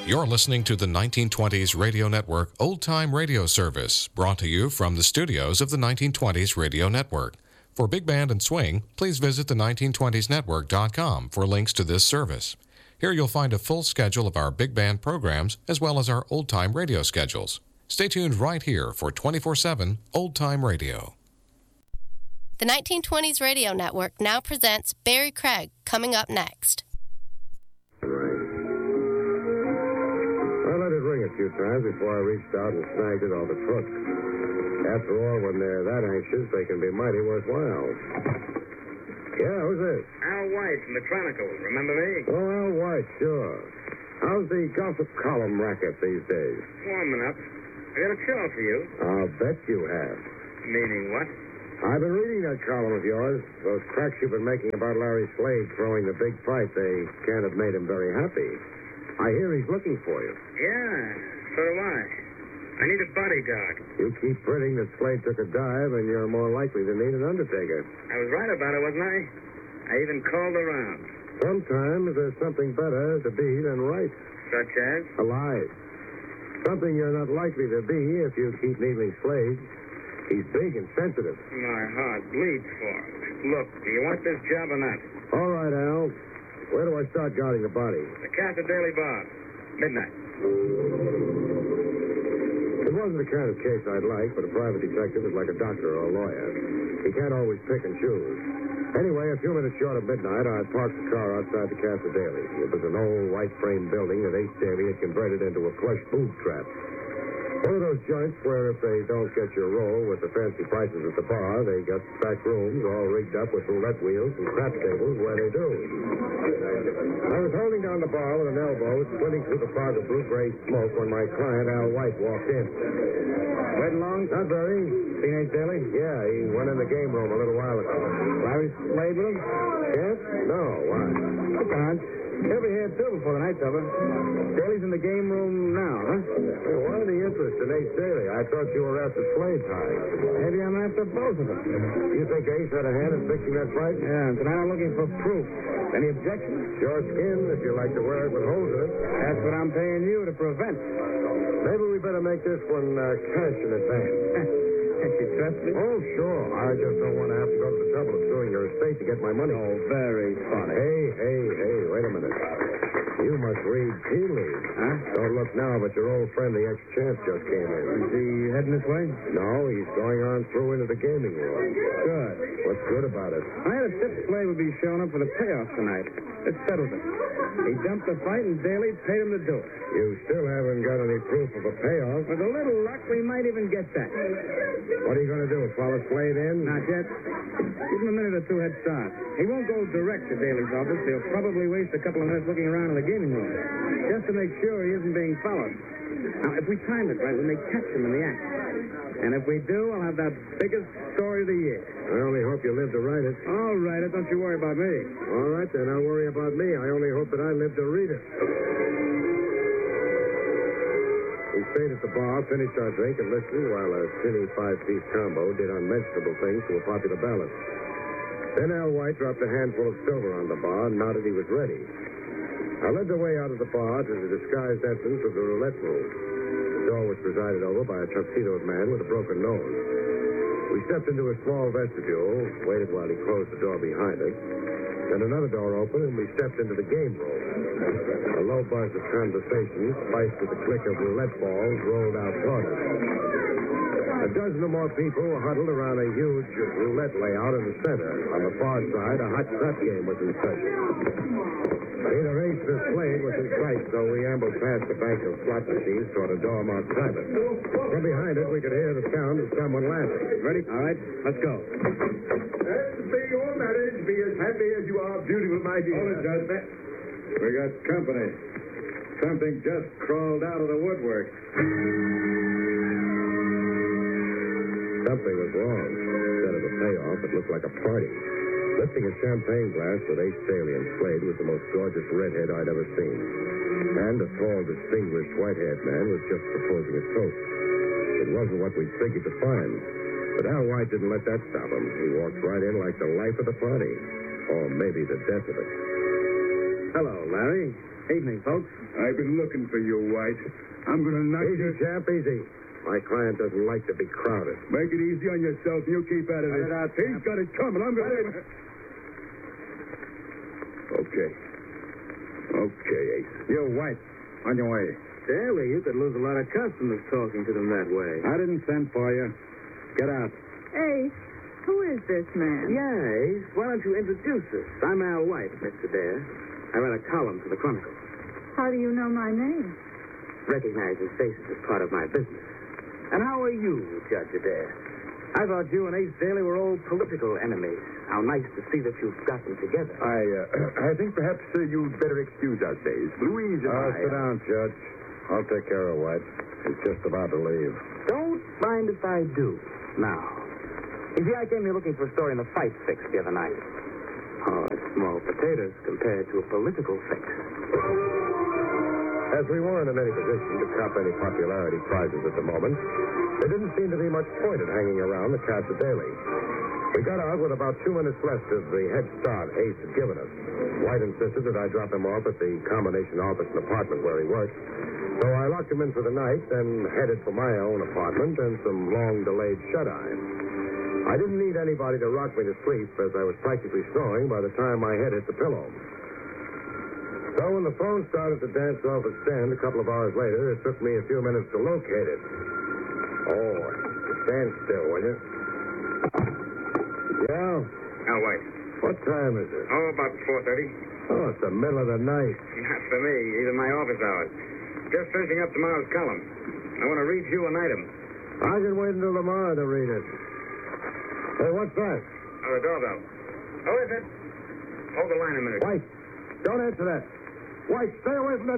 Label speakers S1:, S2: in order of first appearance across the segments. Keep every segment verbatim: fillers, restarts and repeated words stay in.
S1: You're listening to the nineteen twenties Radio Network Old Time Radio Service, brought to you from the studios of the nineteen twenties Radio Network. For big band and swing, please visit the nineteen twenties network dot com for links to this service. Here you'll find a full schedule of our big band programs as well as our old time radio schedules. Stay tuned right here for twenty-four seven Old Time Radio.
S2: The nineteen twenties Radio Network now presents Barry Craig, coming up next.
S3: I let it ring a few times before I reached out and snagged it off the crook. After all, when they're that anxious, they can be mighty worthwhile. Yeah, who's this?
S4: Al White from the Chronicle. Remember me?
S3: Oh, Al White, sure. How's the gossip column racket these days?
S4: Warming up. I got a show for you.
S3: I'll bet you have.
S4: Meaning what?
S3: I've been reading that column of yours. Those cracks you've been making about Larry Slade throwing the big fight, they can't have made him very happy. I hear he's looking for you.
S4: Yeah, so do I. I need a bodyguard.
S3: You keep printing that Slade took a dive, and you're more likely to need an undertaker.
S4: I was right about it, wasn't I? I even called around.
S3: Sometimes there's something better to be than right.
S4: Such as?
S3: Alive. Something you're not likely to be if you keep needling Slade. He's big and sensitive.
S4: My heart bleeds for him. Look, do you want this job or not?
S3: All right, Al. Where do I start guarding the body?
S4: The Casa Daily Bar. Midnight.
S3: It wasn't the kind of case I'd like, but a private detective is like a doctor or a lawyer. He can't always pick and choose. Anyway, a few minutes short of midnight, I parked the car outside the Casa Daily. It was an old white-frame building that Ace Daly had converted into a plush booth trap. One of those joints where if they don't get your roll with the fancy prices at the bar, they got back rooms all rigged up with roulette wheels and crap tables where they do. I was holding down the bar with an elbow, splitting through the fog of blue-gray smoke when my client, Al White, walked in.
S4: Waiting long?
S3: Not very.
S4: Seen Ace Daly?
S3: Yeah, he went in the game room a little while ago.
S4: Larry Slade with him?
S3: Yes? No, why?
S4: Come on. He'll be here, too, before the night's over. Daly's in the game room now, huh?
S3: Hey, why the interest in Ace Daly? I thought you were after Slade's hide.
S4: Maybe I'm after both of them.
S3: You think Ace had a hand in fixing that fight?
S4: Yeah, but I'm looking for proof. Any objections?
S3: Your skin, if you like to wear it with holes in it.
S4: That's what I'm paying you to prevent.
S3: Maybe we better make this one uh, cash in advance.
S4: You trust me?
S3: Oh, sure. I just don't want to have to go to the trouble of suing your estate to get my money.
S4: Oh, very funny.
S3: Hey, hey, hey, wait a minute. You must read tea leaves.
S4: Huh?
S3: Don't look now, but your old friend, the ex-champ, just came in.
S4: Is he heading this way?
S3: No, he's going on through into the gaming room.
S4: Good.
S3: What's good about it?
S4: I had a tip Slade would be showing up for the payoff tonight. It settled it. He dumped the fight, and Daly paid him to do it.
S3: You still haven't got any proof of a payoff.
S4: With a little luck, we might even get that.
S3: What are you going to do, follow Slade in?
S4: Not yet. Give him a minute or two head start. He won't go direct to Daly's office. He'll probably waste a couple of minutes looking around in the gaming room, just to make sure he isn't being followed. Now, if we time it right, we may catch him in the act. And if we do, I'll have the biggest story of the year.
S3: I only hope you live to write it.
S4: All right, don't you worry about me.
S3: All right, then. Don't worry about me. I only hope that I live to read it. We stayed at the bar, finished our drink, and listened while a tinny five-piece combo did unmentionable things to a popular ballad. Then Al White dropped a handful of silver on the bar and nodded he was ready. I led the way out of the bar to the disguised entrance of the roulette room. The door was presided over by a tuxedoed man with a broken nose. We stepped into a small vestibule, waited while he closed the door behind us. Then another door opened, and we stepped into the game room. A low buzz of conversation, spiced with the click of roulette balls, rolled out toward us. A dozen or more people were huddled around a huge roulette layout in the center. On the far side, a hot shot game was in session. Either Ace or Slade was in sight, so we ambled past the bank of slot machines toward a door marked private. From behind it, we could hear the sound of someone laughing.
S4: Ready? All right, let's go.
S3: That's to be your marriage. Be as happy as you are beautiful, my dear.
S4: Hold it, Judge.
S3: We got company. Something just crawled out of the woodwork. Something was wrong. Instead of a payoff, it looked like a party. Lifting a champagne glass with Ace Daly and Slade was the most gorgeous redhead I'd ever seen. And a tall, distinguished, white-haired man was just proposing a toast. It wasn't what we'd figured to find. But Al White didn't let that stop him. He walked right in like the life of the party. Or maybe the death of it.
S4: Hello, Larry. Evening, folks.
S5: I've been looking for you, White. I'm going to knock
S3: Easy,
S5: you...
S3: chap, easy. My client doesn't like to be crowded.
S5: Make it easy on yourself, and you keep out of
S3: Cut
S5: this.
S3: it out,
S5: He's
S3: Sam.
S5: got it coming. I'm going to... Okay. Okay, Ace.
S4: You, White. On your way.
S3: Daly, you could lose a lot of customers talking to them that way.
S4: I didn't send for you. Get out.
S6: Ace, who is this man?
S3: Yeah, Ace. Why don't you introduce us? I'm Al White, Mister Dare. I read a column for the Chronicle.
S6: How do you know my name?
S3: Recognizing faces is part of my business. And how are you, Judge Adair? I thought you and Ace Daly were old political enemies. How nice to see that you've gotten together.
S5: I, uh, I think perhaps uh, you'd better excuse us, Ace. Louise and
S3: Oh,
S5: I...
S3: sit
S5: down, Judge. I'll take care of White. He's just about to leave.
S3: Don't mind if I do. Now, you see, I came here looking for a story in the fight fix the other night. Oh, it's small potatoes compared to a political fix. As we weren't in any position to cop any popularity prizes at the moment, there didn't seem to be much point in hanging around the Casa Daly. We got out with about two minutes left of the head start Ace had given us. White insisted that I drop him off at the combination office and apartment where he worked. So I locked him in for the night, then headed for my own apartment and some long-delayed shut-eye. I didn't need anybody to rock me to sleep, as I was practically snoring by the time my head hit the pillow. So when the phone started to dance off its stand a couple of hours later, it took me a few minutes to locate it. Oh, stand still, will you? Yeah?
S4: Al White.
S3: What time is it?
S4: Oh, about four thirty.
S3: Oh, it's the middle of the night.
S4: Not for me. These are my office hours. Just finishing up tomorrow's column. I want to read you an item.
S3: I can wait until tomorrow to read it. Hey, what's that?
S4: Oh, the doorbell. Who is it? Hold the line a minute.
S3: White, don't answer that. White, stay away from that.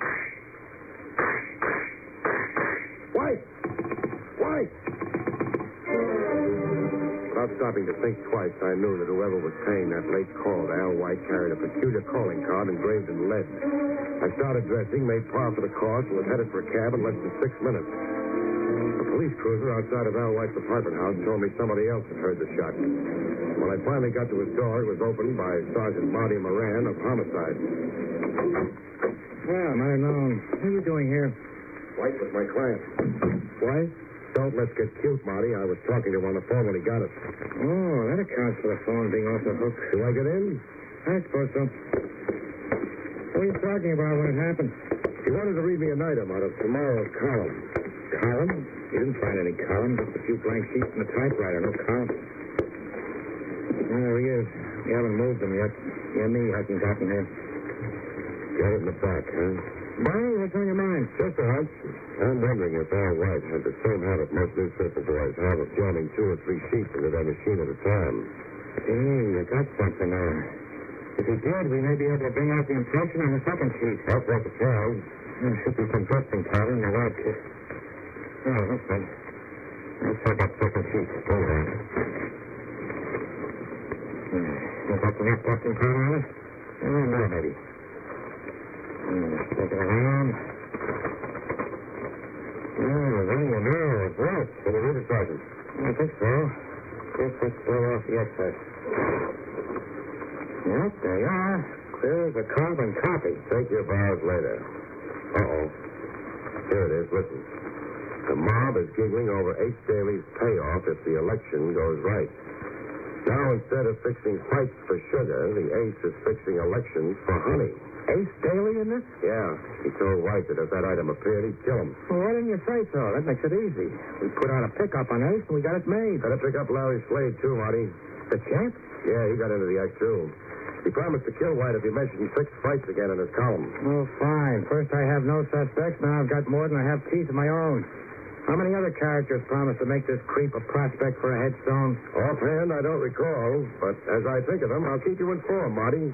S3: White! White! Without stopping to think twice, I knew that whoever was paying that late call to Al White carried a peculiar calling card engraved in lead. I started dressing, made par for the course, and was headed for a cab in less than six minutes. A police cruiser outside of Al White's apartment house told me somebody else had heard the shot. When I finally got to his door, it was opened by Sergeant Marty Moran of homicide.
S4: Well, I don't know. What are you doing here?
S3: White was my client. White? Don't let's get cute, Marty. I was talking to him on the phone when he got us.
S4: Oh, that accounts for the phone being off the hook.
S3: Do I get in?
S4: I suppose so. What were you talking about when it happened?
S3: He wanted to read me an item out of tomorrow's column.
S4: Column? You didn't find any column, just a few blank sheets and a typewriter, no column. Oh, there he is. We haven't moved him yet. You and me hasn't gotten here.
S3: Got it in the back, huh?
S4: Barney, what's on your mind?
S3: Just a hunch. I'm wondering if Al White had the same habit most newspaper boys have of jamming two or three sheets into their machine at a time.
S4: Hey, you got something there. If he did, we may be able to bring out the impression on the second sheet.
S3: That's what it sounds.
S4: There should be some dressing powder in the white kit. Oh, okay. Let's take that second sheet.
S3: Go on.
S4: Hmm. You got the next dressing powder on it? Oh, no, maybe. Hmm. Take it around.
S3: Oh, there you know. It's right. Can you read it, Sergeant?
S4: I think so. Just let's blow off the excess. Yep, there you are. Clear as a carbon copy.
S3: Take your vows later. Uh-oh. Here it is. Listen. The mob is giggling over Ace Daly's payoff if the election goes right. Now, instead of fixing fights for sugar, the Ace is fixing elections for honey.
S4: Ace Daly in this?
S3: Yeah. He told White that if that item appeared, he'd kill him.
S4: Well, why didn't you say so? That makes it easy. We put out a pickup on Ace, and we got it made.
S3: Got to pick up Larry Slade, too, Marty.
S4: The champ?
S3: Yeah, he got into the act, too. He promised to kill White if he mentioned fixed fights again in his column.
S4: Oh, fine. First I have no suspects, now I've got more than I have teeth of my own. How many other characters promised to make this creep a prospect for a headstone?
S3: Offhand, I don't recall, but as I think of them, I'll keep you informed, Marty.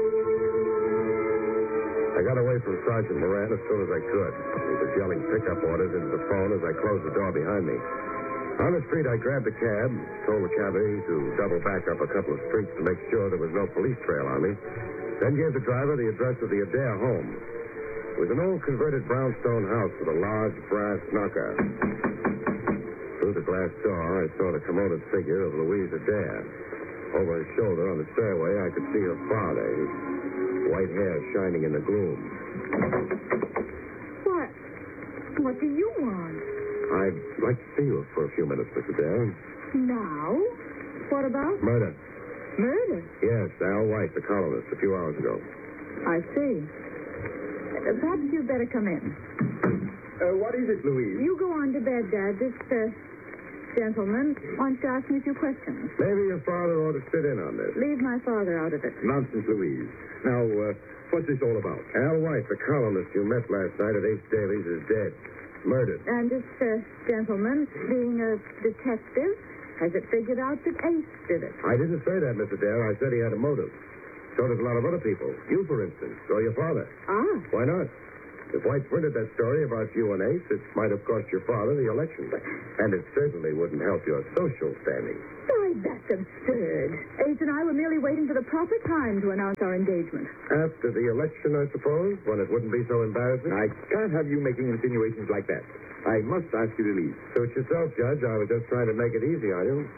S3: I got away from Sergeant Moran as soon as I could. He was yelling pickup orders into the phone as I closed the door behind me. On the street, I grabbed a cab, told the cabbie to double back up a couple of streets to make sure there was no police trail on me, then gave the driver the address of the Adair home. It was an old converted brownstone house with a large brass knocker. Through the glass door, I saw the commoded figure of Louise Adair. Over his shoulder on the stairway, I could see her father, his white hair shining in the gloom.
S6: What? What do you want?
S3: I'd like to see you for a few minutes, Mister Dare.
S6: Now? What about?
S3: Murder.
S6: Murder?
S3: Yes, Al White, the columnist, a few hours ago.
S6: I see. Uh, Perhaps you'd better come in.
S5: Uh, what is it, Louise?
S6: You go on to bed, Dad. This uh, gentleman wants to ask me a few questions.
S3: Maybe your father ought to sit in on this.
S6: Leave my father out of it.
S5: Nonsense, Louise. Now, uh, what's this all about?
S3: Al White, the columnist you met last night at Ace Daly's, is dead. Murdered.
S6: And this uh, gentleman, being a detective, has it figured out that Ace did it.
S3: I didn't say that, Mister Dare. I said he had a motive. So does a lot of other people. You, for instance, or your father.
S6: Ah.
S3: Why not? If White printed that story about you and Ace, it might have cost your father the election. And it certainly wouldn't help your social standing.
S6: Why, that's absurd. Ace and I were merely waiting for the proper time to announce our engagement.
S3: After the election, I suppose, when it wouldn't be so embarrassing?
S5: I can't have you making insinuations like that. I must ask you to leave.
S3: Suit yourself, Judge. I was just trying to make it easy on you.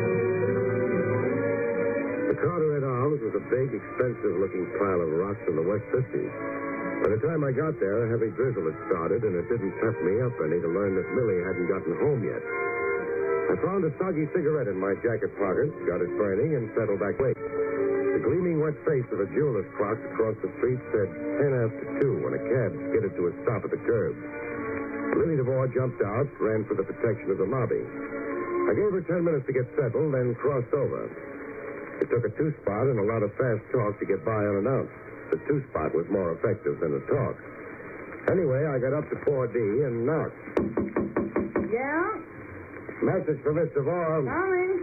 S3: The Carteret Arms was a big, expensive-looking pile of rocks in the West fifties. By the time I got there, a heavy drizzle had started, and it didn't pep me up any to learn that Lily hadn't gotten home yet. I found a soggy cigarette in my jacket pocket, got it burning, and settled back late. The gleaming wet face of a jeweler's clock across the street said ten after two when a cab skidded to a stop at the curb. Lily DeVore jumped out, ran for the protection of the lobby. I gave her ten minutes to get settled, then crossed over. It took a two-spot and a lot of fast talk to get by unannounced. The two-spot was more effective than the talk. Anyway, I got up to four D and knocked.
S7: Yeah?
S3: Message for Miss DeVore.
S7: Coming.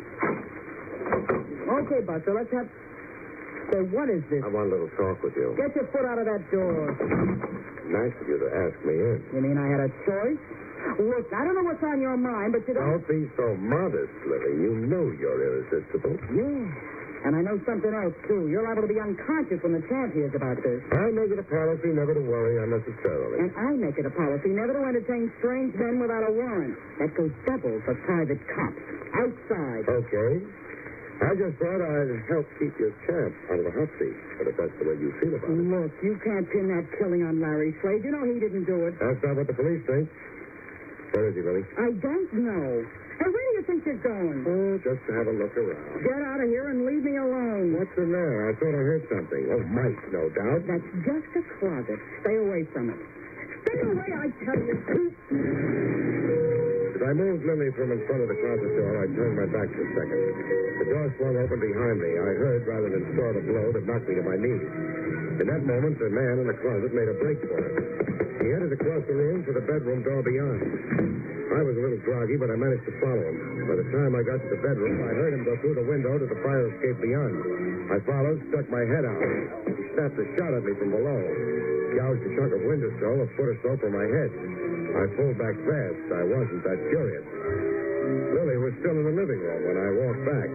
S7: Okay, Buster, let's have... Say, what is this?
S3: I want a little talk with you.
S7: Get your foot out of that door.
S3: Nice of you to ask me in.
S7: You mean I had a choice? Look, I don't know what's on your mind, but you don't...
S3: Don't be so modest, Lily. You know you're irresistible.
S7: Yeah. And I know something else, too. You're liable to be unconscious when the champ hears about this.
S3: I make it a policy never to worry unnecessarily.
S7: And I make it a policy never to entertain strange men without a warrant. That goes double for private cops. Outside.
S3: Okay. I just thought I'd help keep your champ out of the hot seat. But if that's the way you feel about it.
S7: Look, you can't pin that killing on Larry Slade. You know he didn't do it.
S3: That's not what the police think. Where is he, Lily?
S7: I don't know. Hey, where do you think you're going?
S3: Oh, just to have a look around.
S7: Get out of here and leave me alone.
S3: What's in there? I thought I heard something. Oh, mice, no doubt.
S7: That's just a closet. Stay away from it. Stay away, I tell you.
S3: As I moved Lily from in front of the closet door, I turned my back for a second. The door swung open behind me. I heard, rather than saw, the blow that knocked me to my knees. In that moment, the man in the closet made a break for it. He headed across the room to the bedroom door beyond. I was a little groggy, but I managed to follow him. By the time I got to the bedroom, I heard him go through the window to the fire escape beyond. I followed, stuck my head out. He snapped a shot at me from below. Gouged a chunk of windowsill a foot or so from my head. I pulled back fast. I wasn't that curious. Lily was still in the living room when I walked back.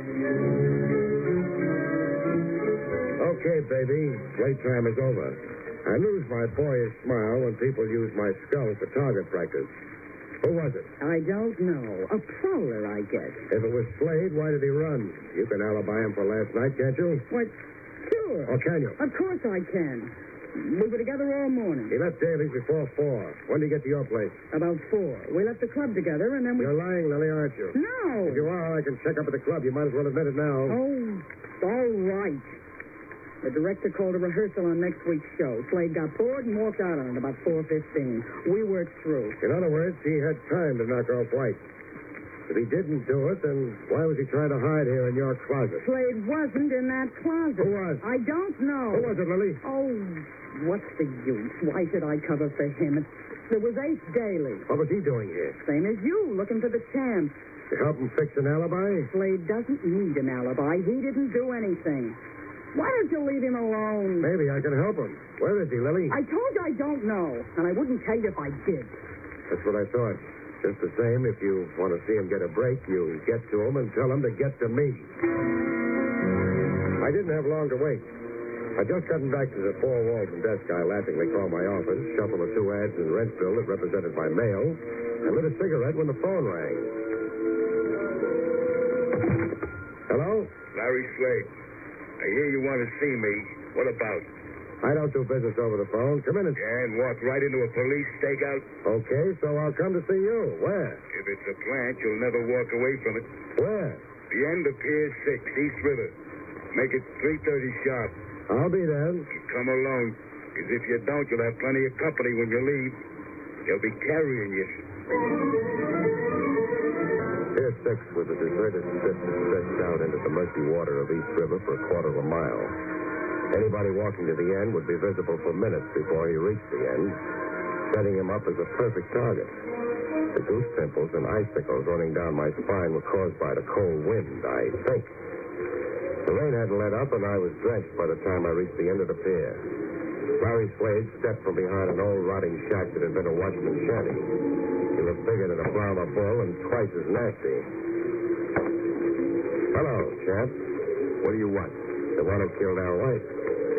S3: Okay, baby. Playtime is over. I lose my boyish smile when people use my skull for target practice. Who was it?
S7: I don't know. A prowler, I guess.
S3: If it was Slade, why did he run? You can alibi him for last night, can't you?
S7: What? Sure.
S3: Or can you?
S7: Of course I can. We were together all morning.
S3: He left Daly's before four. When did he get to your place?
S7: About four. We left the club together, and then we...
S3: You're lying, Lily, aren't you?
S7: No.
S3: If you are, I can check up at the club. You might as well admit it now.
S7: Oh, all right. The director called a rehearsal on next week's show. Slade got bored and walked out on it about four fifteen. We worked through.
S3: In other words, he had time to knock off White. If he didn't do it, then why was he trying to hide here in your closet?
S7: Slade wasn't in that closet.
S3: Who was?
S7: I don't know.
S3: Who was it, Lily?
S7: Oh, what's the use? Why should I cover for him? It, it was Ace Daly.
S3: What was he doing here?
S7: Same as you, looking for the chance.
S3: To help him fix an alibi?
S7: Slade doesn't need an alibi. He didn't do anything. Why don't you leave him alone?
S3: Maybe I can help him. Where is he, Lily?
S7: I told you I don't know, and I wouldn't tell you if I did.
S3: That's what I thought. Just the same, if you want to see him get a break, you get to him and tell him to get to me. I didn't have long to wait. I'd just gotten back to the four walls and desk I laughingly called my office, shuffled the two ads in the rent bill that represented my mail, and lit a cigarette when the phone rang. Hello?
S5: Larry Slade. I hear you want to see me. What about?
S3: I don't do business over the phone. Come in and...
S5: Yeah, and walk right into a police stakeout?
S3: Okay, so I'll come to see you. Where?
S5: If it's a plant, you'll never walk away from it.
S3: Where?
S5: The end of Pier six, East River. Make it three thirty sharp.
S3: I'll be there.
S5: And come alone, because if you don't, you'll have plenty of company when you leave. They'll be carrying you.
S3: Pier six was a deserted strip that stretched out into the murky water of East River for a quarter of a mile. Anybody walking to the end would be visible for minutes before he reached the end, setting him up as a perfect target. The goose pimples and icicles running down my spine were caused by the cold wind, I think. The rain hadn't let up, and I was drenched by the time I reached the end of the pier. Larry Slade stepped from behind an old rotting shack that had been a watchman's shanty. He was bigger than a Brahma bull and twice as nasty. Hello, champ. What do you want? The one who killed our wife.